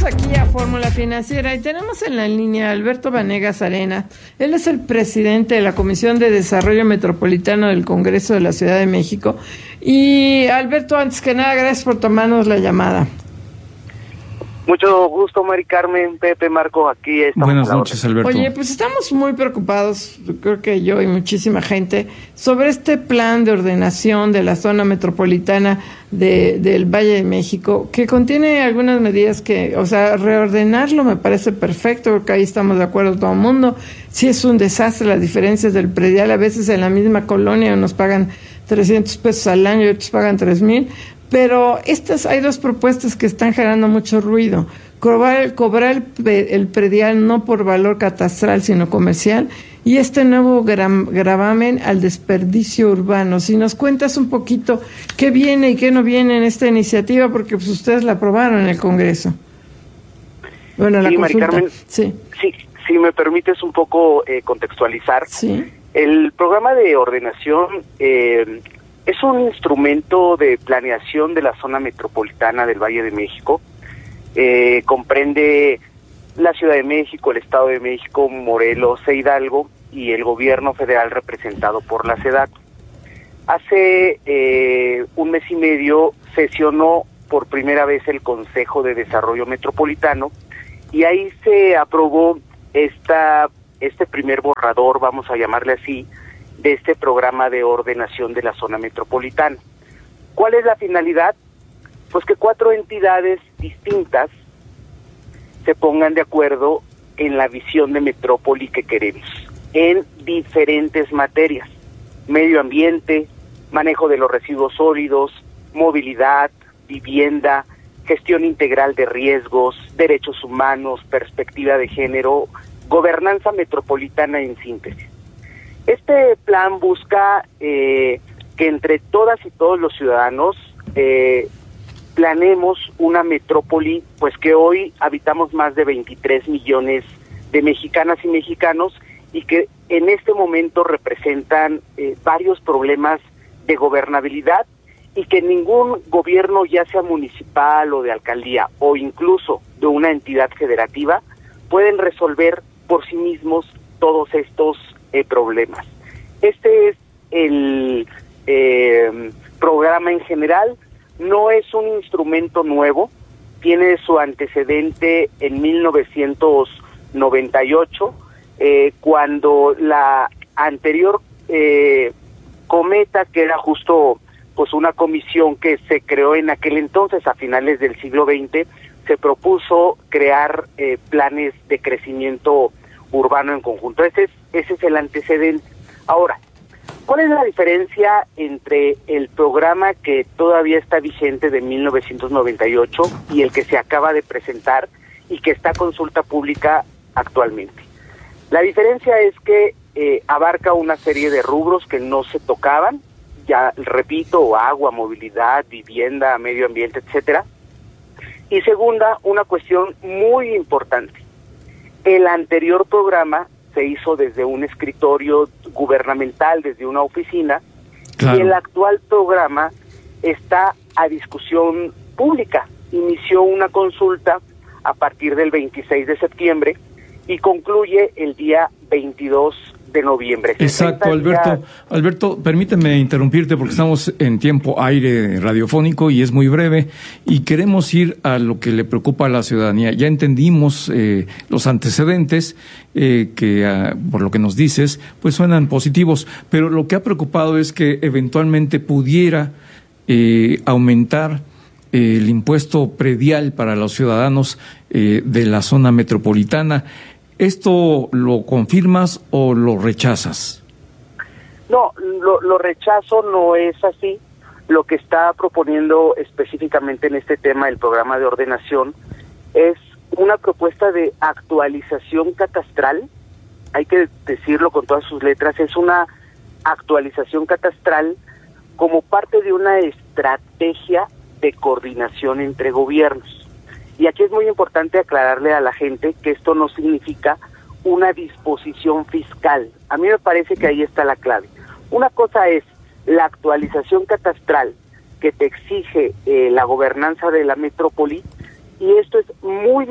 aquí a Fórmula Financiera y tenemos en la línea a Alberto Vanegas Arena. Él es el presidente de la Comisión de Desarrollo Metropolitano del Congreso de la Ciudad de México. Y Alberto, antes que nada, gracias por tomarnos la llamada. Mucho gusto, Mari Carmen, Pepe, Marco, aquí estamos. Buenas noches, Alberto. Oye, pues estamos muy preocupados, creo que yo y muchísima gente, sobre este plan de ordenación de la zona metropolitana del Valle de México, que contiene algunas medidas que, o sea, reordenarlo me parece perfecto, porque ahí estamos de acuerdo todo el mundo. Sí es un desastre las diferencias del predial, a veces en la misma colonia nos pagan 300 pesos al año y otros pagan 3,000. Pero hay dos propuestas que están generando mucho ruido. Cobrar el predial no por valor catastral, sino comercial, y este nuevo gravamen al desperdicio urbano. Si nos cuentas un poquito qué viene y qué no viene en esta iniciativa, porque pues ustedes la aprobaron en el Congreso. Bueno, la consulta. Mari Carmen, sí, si me permites un poco contextualizar. Sí. El programa de ordenación es un instrumento de planeación de la zona metropolitana del Valle de México. Comprende la Ciudad de México, el Estado de México, Morelos e Hidalgo y el gobierno federal representado por la SEDATU. Hace un mes y medio sesionó por primera vez el Consejo de Desarrollo Metropolitano y ahí se aprobó este primer borrador, vamos a llamarle así, de este programa de ordenación de la zona metropolitana. ¿Cuál es la finalidad? Pues que 4 entidades distintas se pongan de acuerdo en la visión de metrópoli que queremos, en diferentes materias: medio ambiente, manejo de los residuos sólidos, movilidad, vivienda, gestión integral de riesgos, derechos humanos, perspectiva de género, gobernanza metropolitana en síntesis. Este plan busca que entre todas y todos los ciudadanos planeemos una metrópoli, pues que hoy habitamos más de 23 millones de mexicanas y mexicanos y que en este momento representan varios problemas de gobernabilidad y que ningún gobierno, ya sea municipal o de alcaldía o incluso de una entidad federativa, pueden resolver por sí mismos todos estos problemas. Este es el programa en general. No es un instrumento nuevo, tiene su antecedente en 1998, cuando la anterior Cometa, que era justo pues una comisión que se creó en aquel entonces, a finales del siglo XX, se propuso crear planes de crecimiento urbano en conjunto. Ese es el antecedente. Ahora, ¿cuál es la diferencia entre el programa que todavía está vigente de 1998 y el que se acaba de presentar y que está a consulta pública actualmente? La diferencia es que abarca una serie de rubros que no se tocaban, ya repito, agua, movilidad, vivienda, medio ambiente, etcétera. Y segunda, una cuestión muy importante. El anterior programa se hizo desde un escritorio gubernamental, desde una oficina, claro. Y el actual programa está a discusión pública. Inició una consulta a partir del 26 de septiembre y concluye el día 22 de noviembre. Exacto, Alberto. Alberto, permíteme interrumpirte porque estamos en tiempo aire radiofónico y es muy breve y queremos ir a lo que le preocupa a la ciudadanía. Ya entendimos los antecedentes que, por lo que nos dices, pues suenan positivos, pero lo que ha preocupado es que eventualmente pudiera aumentar el impuesto predial para los ciudadanos de la zona metropolitana. ¿Esto lo confirmas o lo rechazas? No, lo rechazo, no es así. Lo que está proponiendo específicamente en este tema el programa de ordenación es una propuesta de actualización catastral. Hay que decirlo con todas sus letras, es una actualización catastral como parte de una estrategia de coordinación entre gobiernos. Y aquí es muy importante aclararle a la gente que esto no significa una disposición fiscal. A mí me parece que ahí está la clave. Una cosa es la actualización catastral que te exige la gobernanza de la metrópoli, y esto es muy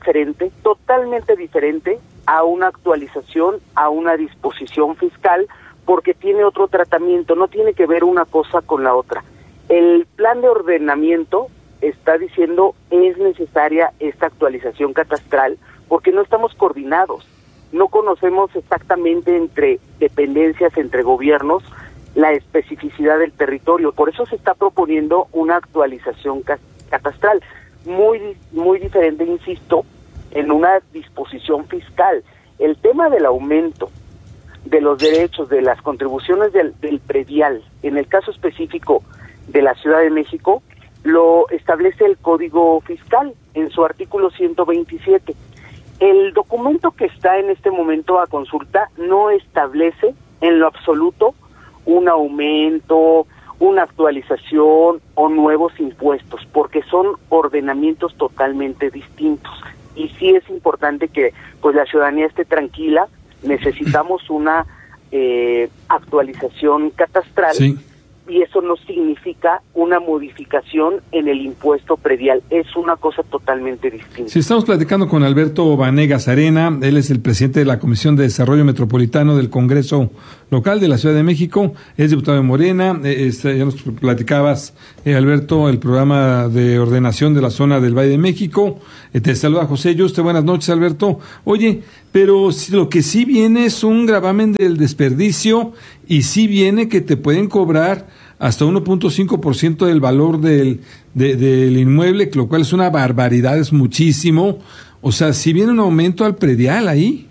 diferente, totalmente diferente a una actualización, a una disposición fiscal, porque tiene otro tratamiento, no tiene que ver una cosa con la otra. El plan de ordenamiento está diciendo es necesaria esta actualización catastral porque no estamos coordinados, no conocemos exactamente entre dependencias, entre gobiernos, la especificidad del territorio. Por eso se está proponiendo una actualización catastral, muy diferente, insisto, en una disposición fiscal. El tema del aumento de los derechos, de las contribuciones del predial, en el caso específico de la Ciudad de México, lo establece el Código Fiscal en su artículo 127. El documento que está en este momento a consulta no establece en lo absoluto un aumento, una actualización o nuevos impuestos, porque son ordenamientos totalmente distintos. Y sí es importante que pues la ciudadanía esté tranquila. Necesitamos una actualización catastral, sí, y eso no significa una modificación en el impuesto predial, es una cosa totalmente distinta. Sí, estamos platicando con Alberto Vanegas Arena, él es el presidente de la Comisión de Desarrollo Metropolitano del Congreso Local de la Ciudad de México, es diputado de Morena. Ya nos platicabas, Alberto, el programa de ordenación de la zona del Valle de México. Te saluda José Yuste, buenas noches, Alberto. Oye, pero lo que sí viene es un gravamen del desperdicio, y sí viene que te pueden cobrar hasta 1.5% del valor del inmueble, lo cual es una barbaridad, es muchísimo. O sea, si viene un aumento al predial ahí.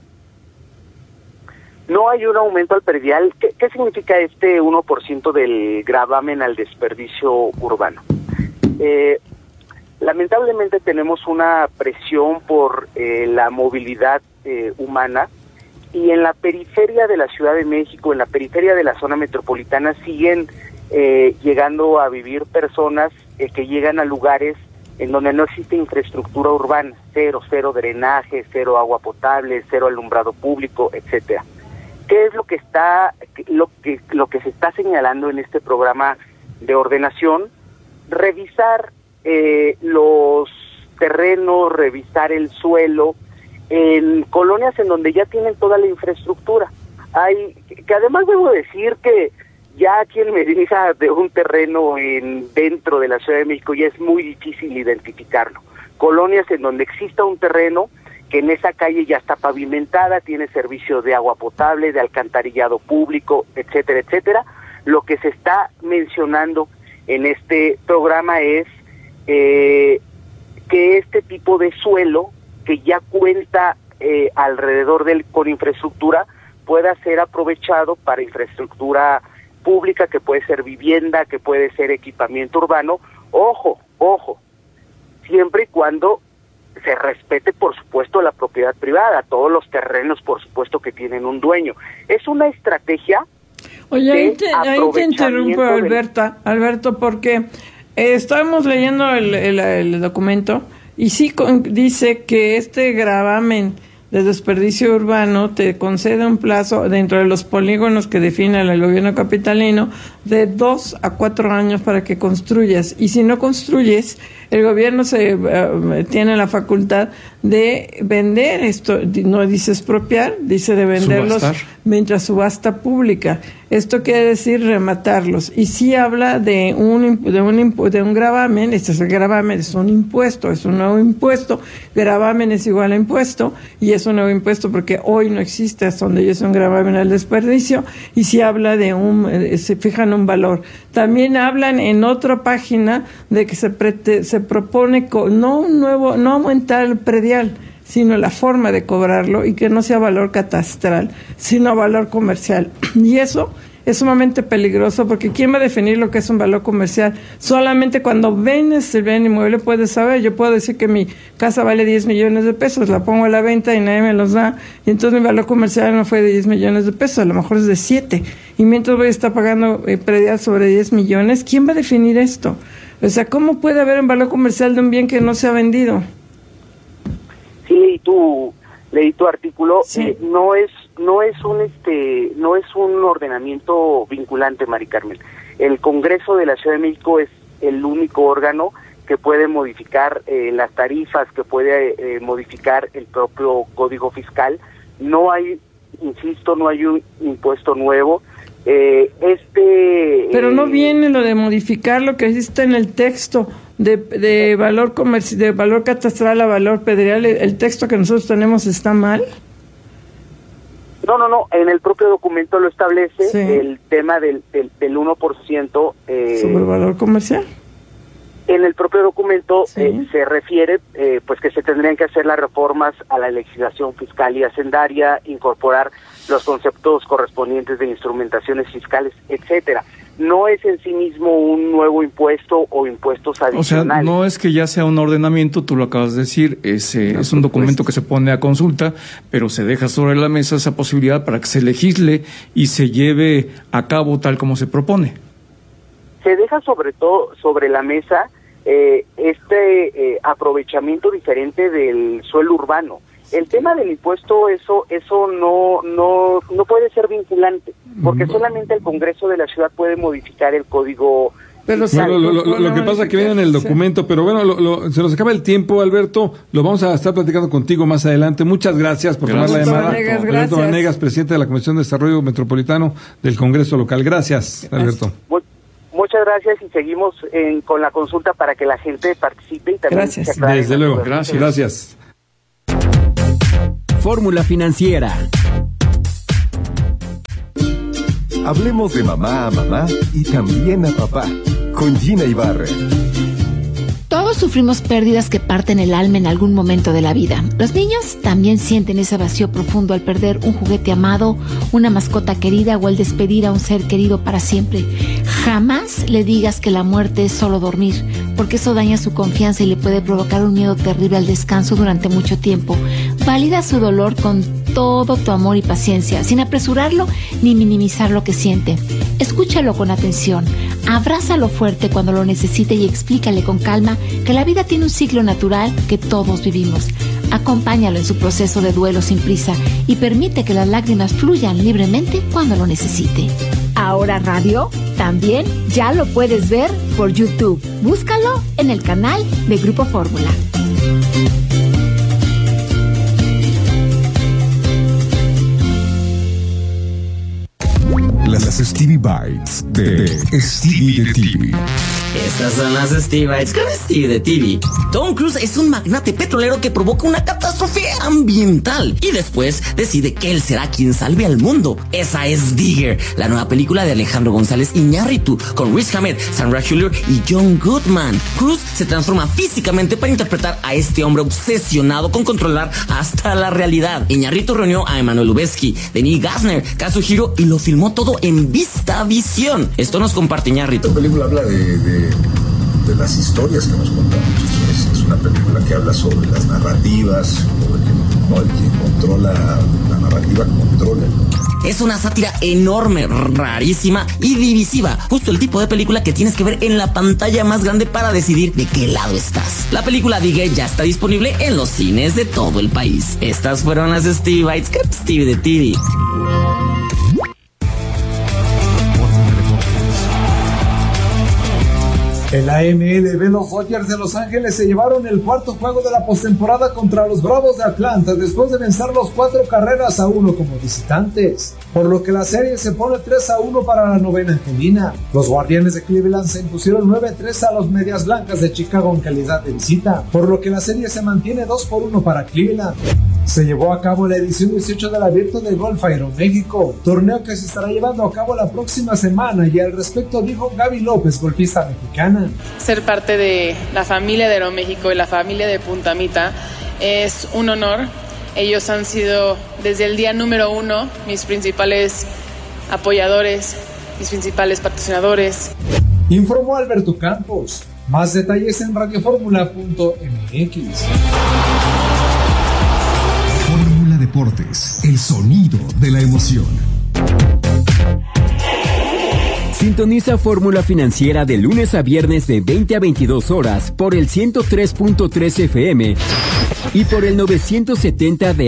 No hay un aumento al predial. ¿Qué significa este 1% del gravamen al desperdicio urbano? Lamentablemente tenemos una presión por la movilidad humana, y en la periferia de la Ciudad de México, en la periferia de la zona metropolitana, siguen llegando a vivir personas que llegan a lugares en donde no existe infraestructura urbana, cero drenaje, cero agua potable, cero alumbrado público, etcétera. ¿Qué es lo que se está señalando en este programa de ordenación? Revisar los terrenos, revisar el suelo en colonias en donde ya tienen toda la infraestructura. Que además debo decir que ya quien me dirija de un terreno dentro de la Ciudad de México ya es muy difícil identificarlo. Colonias en donde exista un terreno que en esa calle ya está pavimentada, tiene servicio de agua potable, de alcantarillado público, etcétera, etcétera. Lo que se está mencionando en este programa es que este tipo de suelo que ya cuenta alrededor con infraestructura pueda ser aprovechado para infraestructura pública, que puede ser vivienda, que puede ser equipamiento urbano. Ojo, siempre y cuando se respete, por supuesto, la propiedad privada, todos los terrenos, por supuesto, que tienen un dueño. Es una estrategia. Oye, ahí te interrumpo, Alberto, porque estábamos leyendo el documento, y sí dice que este gravamen de desperdicio urbano te concede un plazo dentro de los polígonos que define el gobierno capitalino de 2 a 4 años para que construyas. Y si no construyes, el gobierno tiene la facultad de vender esto, no dice expropiar, dice de venderlos mientras subasta pública. Esto quiere decir rematarlos. Y sí habla de un gravamen. Este es el gravamen, es un impuesto, es un nuevo impuesto. Gravamen es igual a impuesto, y es un nuevo impuesto porque hoy no existe hasta donde es un gravamen al desperdicio. Y sí habla se fijan un valor. También hablan en otra página de que se propone no aumentar el predial, sino la forma de cobrarlo, y que no sea valor catastral, sino valor comercial. Y eso es sumamente peligroso, porque ¿quién va a definir lo que es un valor comercial? Solamente cuando vendes el bien inmueble puedes saber. Yo puedo decir que mi casa vale 10 millones de pesos, la pongo a la venta y nadie me los da, y entonces mi valor comercial no fue de 10 millones de pesos, a lo mejor es de 7, y mientras voy a estar pagando predial sobre 10 millones, ¿quién va a definir esto? O sea, ¿cómo puede haber un valor comercial de un bien que no se ha vendido? Sí, leí tu artículo. Sí. No es un ordenamiento vinculante, Mari Carmen. El Congreso de la Ciudad de México es el único órgano que puede modificar las tarifas, que puede modificar el propio Código Fiscal. No hay, insisto, no hay un impuesto nuevo. Pero no viene lo de modificar lo que existe en el texto de valor de valor catastral a valor predial. ¿El texto que nosotros tenemos está mal? No, en el propio documento lo establece, sí. El tema del 1%. ¿Sobre valor comercial? En el propio documento sí. Se refiere pues que se tendrían que hacer las reformas a la legislación fiscal y hacendaria, incorporar los conceptos correspondientes de instrumentaciones fiscales, etcétera. No es en sí mismo un nuevo impuesto o impuestos adicionales. O sea, no es que ya sea un ordenamiento, tú lo acabas de decir, es un documento que se pone a consulta, pero se deja sobre la mesa esa posibilidad para que se legisle y se lleve a cabo tal como se propone. Se deja sobre todo sobre la mesa aprovechamiento diferente del suelo urbano. El tema del impuesto, eso no puede ser vinculante, porque solamente el Congreso de la Ciudad puede modificar el código. Pero lo que pasa es que viene en el documento, pero bueno, se nos acaba el tiempo, Alberto, lo vamos a estar platicando contigo más adelante. Muchas gracias por tomar la llamada. Alberto Vanegas, presidente de la Comisión de Desarrollo Metropolitano del Congreso Local. Gracias, Alberto. Muchas gracias y seguimos con la consulta para que la gente participe y también gracias. Se aclare. Desde luego, gracias. Fórmula Financiera. Hablemos de mamá a mamá y también a papá, con Gina Ibarra. Todos sufrimos pérdidas que parten el alma en algún momento de la vida. Los niños también sienten ese vacío profundo al perder un juguete amado, una mascota querida o al despedir a un ser querido para siempre. Jamás le digas que la muerte es solo dormir, porque eso daña su confianza y le puede provocar un miedo terrible al descanso durante mucho tiempo. Valida su dolor con todo tu amor y paciencia, sin apresurarlo ni minimizar lo que siente. Escúchalo con atención, abrázalo fuerte cuando lo necesite y explícale con calma que la vida tiene un ciclo natural que todos vivimos. Acompáñalo en su proceso de duelo sin prisa y permite que las lágrimas fluyan libremente cuando lo necesite. Ahora Radio también ya lo puedes ver por YouTube. Búscalo en el canal de Grupo Fórmula. Las Stevie Bites de Stevie de TV. Estas son las Stevie Bites con Stevie de TV. Tom Cruise es un magnate petrolero que provoca una catástrofe ambiental y después decide que él será quien salve al mundo. Esa es Digger, la nueva película de Alejandro González Iñárritu con Riz Ahmed, Sandra Hüller y John Goodman. Cruise se transforma físicamente para interpretar a este hombre obsesionado con controlar hasta la realidad. Iñárritu reunió a Emmanuel Lubezki, Denis Gassner, Kazuhiro y lo filmó todo en VistaVision. Esto nos comparte Iñárritu. Esta película habla de las historias que nos contamos. Es una película que habla sobre las narrativas, el que controla la narrativa controla. Es una sátira enorme, rarísima y divisiva. Justo el tipo de película que tienes que ver en la pantalla más grande para decidir de qué lado estás. La película Digger ya está disponible en los cines de todo el país. Estas fueron las Stevie Bites con Stevie de TV. En la MLB, los Dodgers de Los Ángeles se llevaron el cuarto juego de la postemporada contra los Bravos de Atlanta después de vencerlos 4-1 como visitantes, por lo que la serie se pone 3-1 para la novena angelina. Los Guardianes de Cleveland se impusieron 9-3 a los Medias Blancas de Chicago en calidad de visita, por lo que la serie se mantiene 2-1 para Cleveland. Se llevó a cabo la edición 18 del Abierto de Golf Aeroméxico, torneo que se estará llevando a cabo la próxima semana, y al respecto dijo Gaby López, golfista mexicana. Ser parte de la familia de Aeroméxico y la familia de Punta Mita es un honor. Ellos han sido desde el día número 1 mis principales apoyadores, mis principales patrocinadores. Informó Alberto Campos. Más detalles en radioformula.mx. Fórmula Deportes, el sonido de la emoción. Sintoniza Fórmula Financiera de lunes a viernes de 20 a 22 horas por el 103.3 FM y por el 970 de